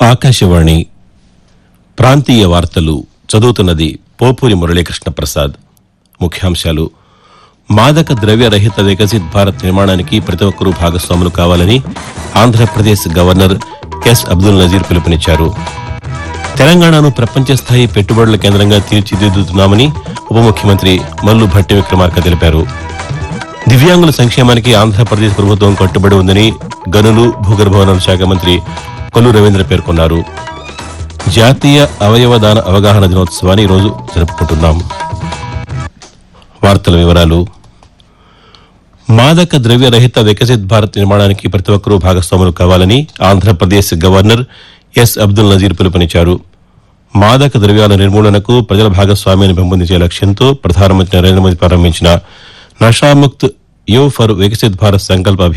ఆకాశవాణి ప్రాంతీయ వార్తలు చదువుతున్నది పోపూరి మురళీకృష్ణ ప్రసాద్. ముఖ్యాంశాలు: మాదక ద్రవ్య రహిత వికసిత్ భారత్ నిర్మాణానికి ప్రతి ఒక్కరూ భాగస్వాములు కావాలని ఆంధ్రప్రదేశ్ గవర్నర్ ఎస్ అబ్దుల్ నజీర్ పిలుపునిచ్చారు. తెలంగాణను ప్రపంచ స్థాయి పెట్టుబడుల కేంద్రంగా తీర్చిదిద్దుతున్నామని ఉప ముఖ్యమంత్రి మల్లు భట్టి విక్రమార్క తెలిపారు. దివ్యాంగుల సంక్షేమానికి ఆంధ్రప్రదేశ్ ప్రభుత్వం కట్టుబడి ఉందని గనులు భూగర్భ వనరుల శాఖ మంత్రి కొల్లు రవీంద్ర పేర్కొన్నారు. జాతీయ అవయవదాన అవగాహన దినోత్సవాన్ని ఈరోజు జరుపుకుంటున్నాం. వార్తల వివరాలు: మాదక ద్రవ్య రహిత వికసిత్ భారత్ నిర్మాణానికి ప్రతి ఒక్కరూ భాగస్వాములు కావాలని ఆంధ్రప్రదేశ్ గవర్నర్ ఎస్ అబ్దుల్ నజీర్ పిలుపునిచ్చారు. మాదక ద్రవ్యాల నిర్మూలనకు ప్రజల భాగస్వామ్యాన్ని పెంపొందించే లక్ష్యంతో ప్రధానమంత్రి నరేంద్ర మోదీ ప్రారంభించిన నషాముక్త్ యువ్ ఫర్ వికసిత్ భారత్ సంకల్ప